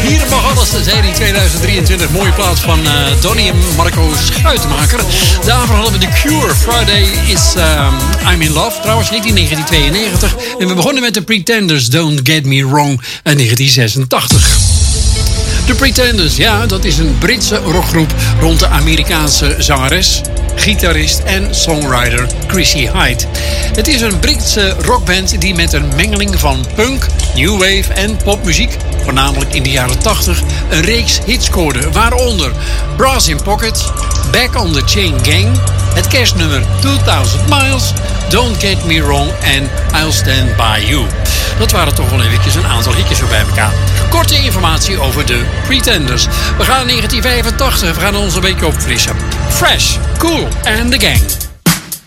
Hier mag alles, de serie 2023. Mooie plaats van Donny en Marco Schuitenmaker. Daarvoor hadden we The Cure. Friday is I'm in Love. Trouwens, 1992. En we begonnen met The Pretenders. Don't Get Me Wrong uit 1986. The Pretenders, ja, dat is een Britse rockgroep rond de Amerikaanse zangeres, gitarist en songwriter Chrissie Hynde. Het is een Britse rockband die met een mengeling van punk, new wave en popmuziek, voornamelijk in de jaren 80, een reeks hits scoorde, waaronder Brass in Pocket, Back on the Chain Gang, het kerstnummer 2000 Miles, Don't Get Me Wrong en I'll Stand By You. Dat waren toch wel eventjes een aantal hitjes zo bij elkaar. Korte informatie over de Pretenders. We gaan 1985, we gaan ons een beetje opfrissen. Fresh, Cool and the Gang.